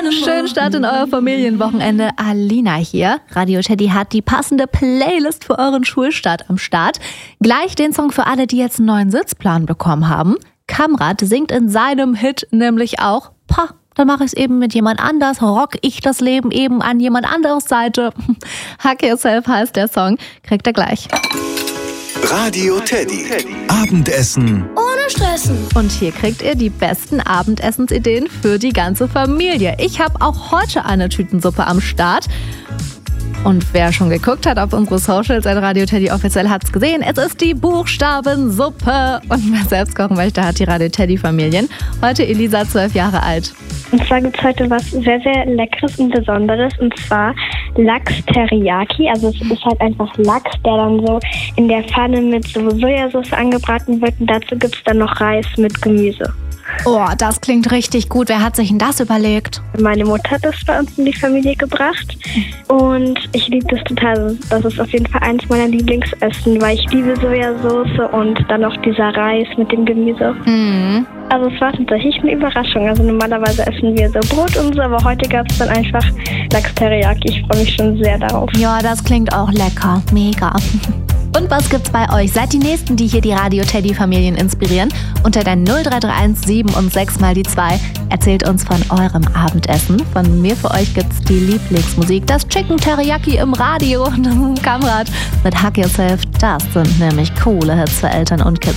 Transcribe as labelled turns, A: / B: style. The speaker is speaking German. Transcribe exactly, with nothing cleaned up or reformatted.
A: Schönen Start in euer Familienwochenende. Alina hier. Radio Teddy hat die passende Playlist für euren Schulstart am Start. Gleich den Song für alle, die jetzt einen neuen Sitzplan bekommen haben. Kamrat singt in seinem Hit nämlich auch, pah, dann mache ich es eben mit jemand anders, rock ich das Leben eben an jemand anderes Seite. Hack Yourself heißt der Song, kriegt ihr gleich.
B: Radio Teddy. Abendessen
C: ohne Stressen.
A: Und hier kriegt ihr die besten Abendessensideen für die ganze Familie. Ich habe auch heute eine Tütensuppe am Start. Und wer schon geguckt hat auf unsere Socials at Radio Teddy offiziell hat's gesehen. Es ist die Buchstabensuppe. Und wer selbst kochen möchte, hat die Radio Teddy Familien. Heute Elisa, zwölf Jahre alt.
D: Und zwar gibt es heute was sehr, sehr Leckeres und Besonderes. Und zwar Lachs Teriyaki. Also es ist halt einfach Lachs, der dann so in der Pfanne mit so Sojasauce angebraten wird. Und dazu gibt es dann noch Reis mit Gemüse.
A: Oh, das klingt richtig gut. Wer hat sich denn das überlegt?
D: Meine Mutter hat das bei uns in die Familie gebracht und ich liebe das total. Das ist auf jeden Fall eins meiner Lieblingsessen, weil ich liebe Sojasauce und dann noch dieser Reis mit dem Gemüse.
A: Mhm.
D: Also es war tatsächlich eine Überraschung. Also normalerweise essen wir so Brot und so, aber heute gab es dann einfach Lachs Teriyaki. Ich freue mich schon sehr darauf.
A: Ja, das klingt auch lecker. Mega. Und was gibt's bei euch? Seid die Nächsten, die hier die Radio Teddy Familien inspirieren? Unter der null drei drei eins sieben und sechs mal die zwei. Erzählt uns von eurem Abendessen. Von mir für euch gibt's die Lieblingsmusik. Das Chicken Teriyaki im Radio und das Kamrat mit Hack Yourself. Das sind nämlich coole Hits für Eltern und Kids.